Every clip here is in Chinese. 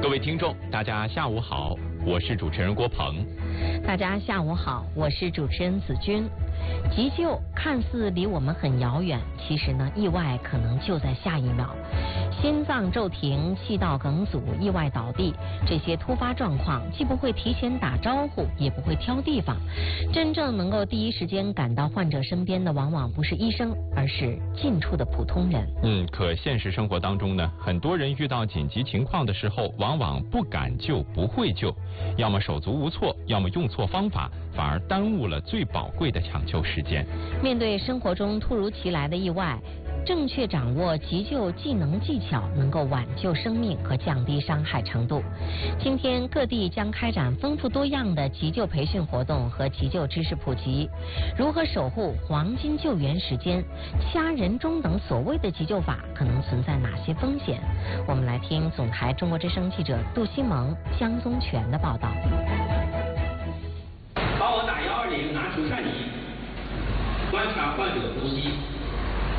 各位听众，大家下午好，我是主持人郭鹏。 大家下午好，我是主持人子君。急救看似离我们很遥远，其实呢，意外可能就在下一秒。心脏骤停、气道梗阻、意外倒地，这些突发状况既不会提前打招呼，也不会挑地方。真正能够第一时间赶到患者身边的，往往不是医生，而是近处的普通人。 可现实生活当中呢，很多人遇到紧急情况的时候，往往不敢救、不会救，要么手足无措，要么用错方法，反而耽误了最宝贵的抢救时间。 面对生活中突如其来的意外，正确掌握急救技能技巧，能够挽救生命和降低伤害程度。今天各地将开展丰富多样的急救培训活动和急救知识普及。如何守护黄金救援时间？掐人中等所谓的急救法可能存在哪些风险？我们来听总台中国之声记者杜新萌、江宗全的报道。 帮我打120，拿除颤仪，观察患者呼吸。1001、1002、1003、1004、1005，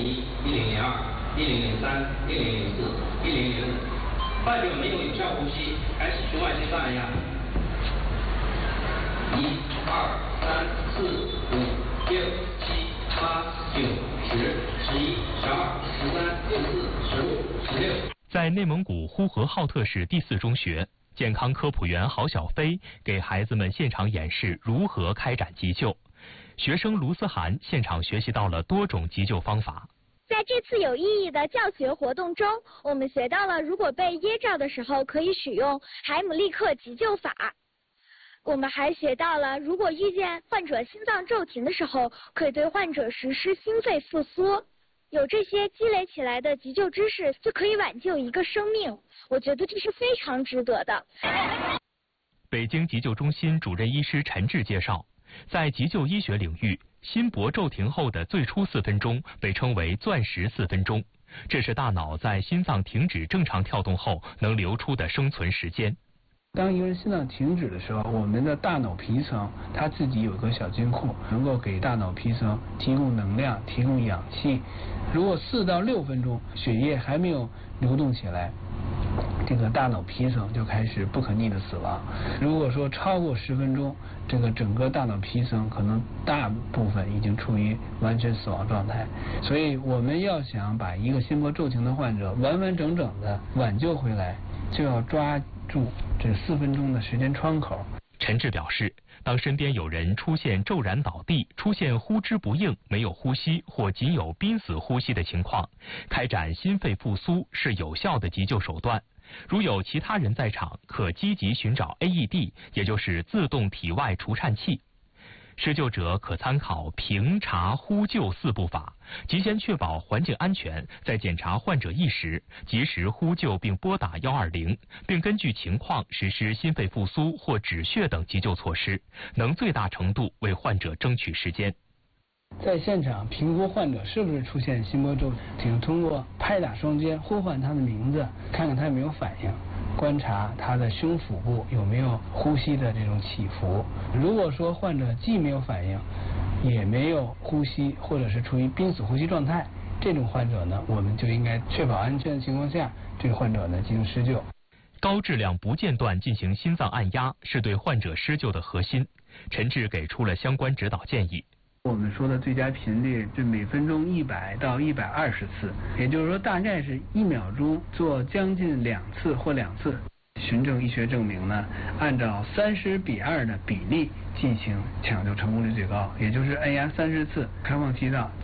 患者没有有效呼吸，开始胸外心脏按压。1、2、3、4、5、6、7、8、9、10、11、12、13、14、15、16。 在内蒙古呼和浩特市第4中学，健康科普员郝小飞给孩子们现场演示如何开展急救。学生卢思涵现场学习到了多种急救方法。 在这次有意义的教学活动中，我们学到了如果被噎着的时候可以使用海姆立克急救法。我们还学到了如果遇见患者心脏骤停的时候，可以对患者实施心肺复苏。有这些积累起来的急救知识，就可以挽救一个生命。我觉得这是非常值得的。 北京急救中心主任医师陈志介绍，在急救医学领域，心搏骤停后的最初4分钟被称为钻石4分钟，这是大脑在心脏停止正常跳动后能留出的生存时间。 当一个人心脏停止的时候，我们的大脑皮层它自己有个小金库，能够给大脑皮层提供能量、提供氧气。如果4到6分钟血液还没有流动起来，这个大脑皮层就开始不可逆的死亡。如果说超过10分钟，这个整个大脑皮层可能大部分已经处于完全死亡状态。所以我们要想把一个心搏骤停的患者完完整整的挽救回来，就要抓住这4分钟的时间窗口。 陈志表示，当身边有人出现骤然倒地、出现呼之不应、没有呼吸或仅有濒死呼吸的情况，开展心肺复苏是有效的急救手段。如有其他人在场，可积极寻找 AED， 也就是自动体外除颤器。施救者可参考评查呼救4步法，即先确保环境安全，再检查患者意识，及时呼救并拨打120，并根据情况实施心肺复苏或止血等急救措施，能最大程度为患者争取时间。 在现场评估患者是不是出现心搏骤停，通过拍打双肩呼唤他的名字，看看他有没有反应，观察他的胸腹部有没有呼吸的这种起伏。如果说患者既没有反应，也没有呼吸，或者是处于濒死呼吸状态，这种患者呢，我们就应该确保安全的情况下，这个患者呢进行施救。 高质量不间断进行心脏按压是对患者施救的核心。陈志给出了相关指导建议。 我们说的最佳频率是每分钟100到120次，也就是说大概是1秒钟做将近2次或2次。循证医学证明呢，按照30:2的比例进行抢救成功率最高，也就是按压30次，开放气道